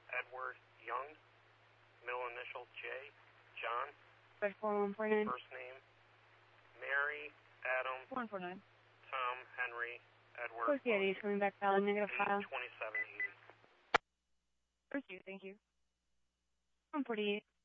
Edward Young. Middle initial J. John. 4149. First name Mary Adam 149. Tom Henry Edward. Associate is coming back valid negative file. 2780. Proceed, thank you. 148.